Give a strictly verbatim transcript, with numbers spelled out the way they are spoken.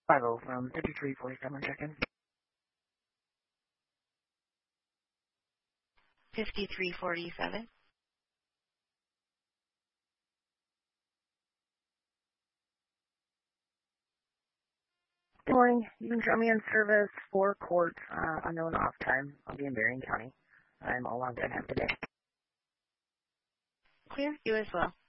five oh from fifty-three forty-seven, check-in. fifty-three forty-seven. Good morning. You can show me in service for court, uh, unknown off time. I'll be in Berrien County. I'm all logged in half today. Clear. You as well.